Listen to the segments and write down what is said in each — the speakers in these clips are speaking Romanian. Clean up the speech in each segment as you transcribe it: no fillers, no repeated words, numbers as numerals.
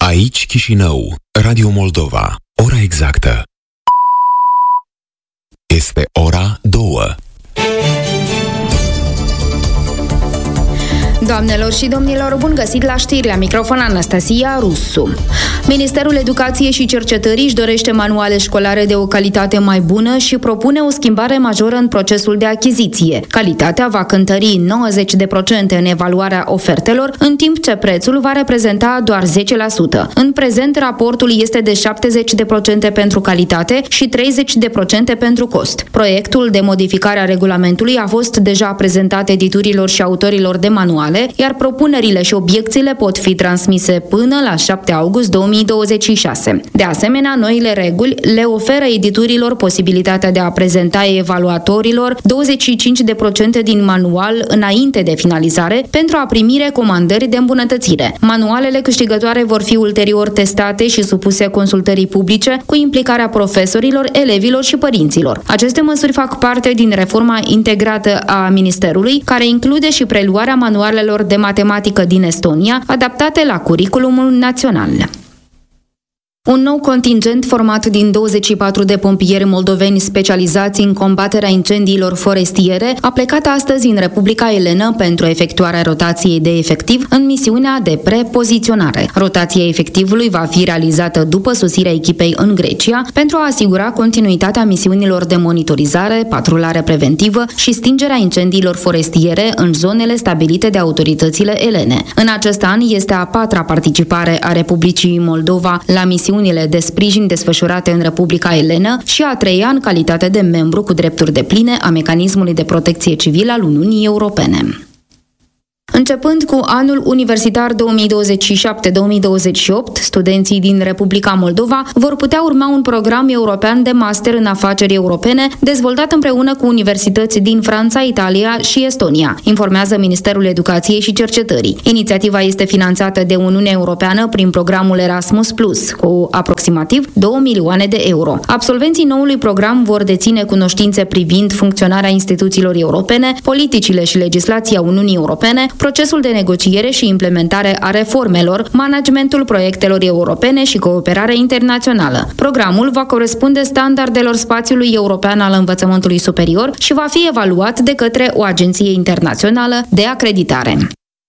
Aici Chișinău, Radio Moldova. Ora exactă este ora 2. Doamnelor și domnilor, bun găsit la știri, la microfon Anastasia Rusu. Ministerul Educației și Cercetării își dorește manuale școlare de o calitate mai bună și propune o schimbare majoră în procesul de achiziție. Calitatea va cântări 90% în evaluarea ofertelor, în timp ce prețul va reprezenta doar 10%. În prezent, raportul este de 70% pentru calitate și 30% pentru cost. Proiectul de modificare a regulamentului a fost deja prezentat editurilor și autorilor de manuale, iar propunerile și obiecțiile pot fi transmise până la 7 august 2026. De asemenea, noile reguli le oferă editurilor posibilitatea de a prezenta evaluatorilor 25% din manual înainte de finalizare pentru a primi recomandări de îmbunătățire. Manualele câștigătoare vor fi ulterior testate și supuse consultării publice cu implicarea profesorilor, elevilor și părinților. Aceste măsuri fac parte din reforma integrată a Ministerului, care include și preluarea manualelor de matematică din Estonia, adaptate la curiculumul național. Un nou contingent format din 24 de pompieri moldoveni specializați în combaterea incendiilor forestiere a plecat astăzi în Republica Elenă pentru efectuarea rotației de efectiv în misiunea de prepoziționare. Rotația efectivului va fi realizată după sosirea echipei în Grecia pentru a asigura continuitatea misiunilor de monitorizare, patrulare preventivă și stingerea incendiilor forestiere în zonele stabilite de autoritățile elene. În acest an este a 4-a participare a Republicii Moldova la misiunile de sprijin desfășurate în Republica Elenă și a 3-a în calitate de membru cu drepturi depline a mecanismului de protecție civilă al Uniunii Europene. Începând cu anul universitar 2027-2028, studenții din Republica Moldova vor putea urma un program european de master în afaceri europene, dezvoltat împreună cu universități din Franța, Italia și Estonia, informează Ministerul Educației și Cercetării. Inițiativa este finanțată de Uniunea Europeană prin programul Erasmus+, cu aproximativ 2 milioane de euro. Absolvenții noului program vor deține cunoștințe privind funcționarea instituțiilor europene, politicile și legislația Uniunii Europene, procesul de negociere și implementare a reformelor, managementul proiectelor europene și cooperarea internațională. Programul va corespunde standardelor spațiului european al învățământului superior și va fi evaluat de către o agenție internațională de acreditare.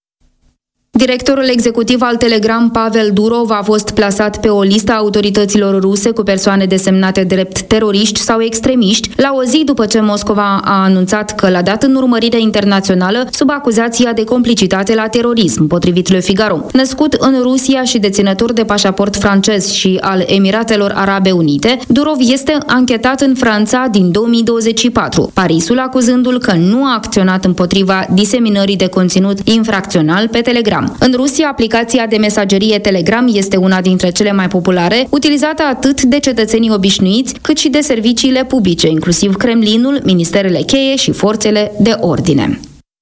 Directorul executiv al Telegram, Pavel Durov, a fost plasat pe o listă a autorităților ruse cu persoane desemnate drept teroriști sau extremiști, la o zi după ce Moscova a anunțat că l-a dat în urmărire internațională sub acuzația de complicitate la terorism, potrivit Le Figaro. Născut în Rusia și deținător de pașaport francez și al Emiratelor Arabe Unite, Durov este anchetat în Franța din 2024, Parisul acuzându-l că nu a acționat împotriva diseminării de conținut infracțional pe Telegram. În Rusia, aplicația de mesagerie Telegram este una dintre cele mai populare, utilizată atât de cetățenii obișnuiți, cât și de serviciile publice, inclusiv Kremlinul, ministerele cheie și forțele de ordine.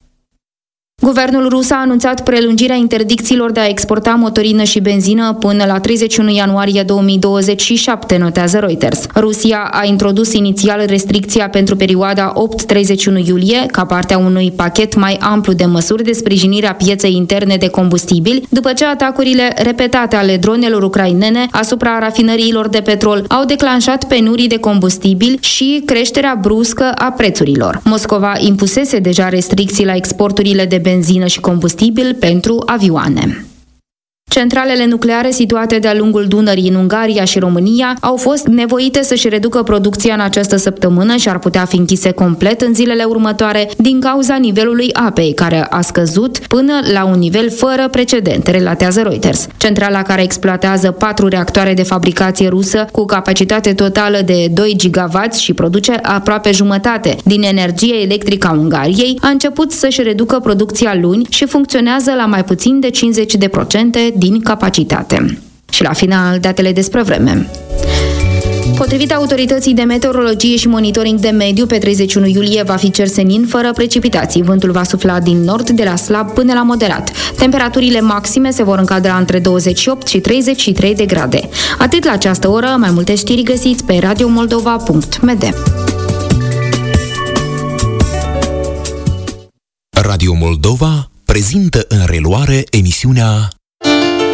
Guvernul rus a anunțat prelungirea interdicțiilor de a exporta motorină și benzină până la 31 ianuarie 2027, notează Reuters. Rusia a introdus inițial restricția pentru perioada 8-31 iulie, ca parte a unui pachet mai amplu de măsuri de sprijinire a pieței interne de combustibili, după ce atacurile repetate ale dronelor ucrainene asupra rafinăriilor de petrol au declanșat penurii de combustibil și creșterea bruscă a prețurilor. Moscova impusese deja restricții la exporturile de benzină și combustibil pentru avioane. Centralele nucleare situate de-a lungul Dunării în Ungaria și România au fost nevoite să-și reducă producția în această săptămână și ar putea fi închise complet în zilele următoare din cauza nivelului apei, care a scăzut până la un nivel fără precedent, relatează Reuters. Centrala, care exploatează 4 reactoare de fabricație rusă cu capacitate totală de 2 gigawatts și produce aproape jumătate din energie electrică a Ungariei, a început să-și reducă producția luni și funcționează la mai puțin de 50% din capacitate. Și la final, datele despre vreme. Potrivit autorității de meteorologie și monitoring de mediu, pe 31 iulie va fi cer senin fără precipitații. Vântul va sufla din nord de la slab până la moderat. Temperaturile maxime se vor încadra între 28 și 33 de grade. Atât la această oră, mai multe știri găsiți pe radiomoldova.md. Radio Moldova prezintă în reluare emisiunea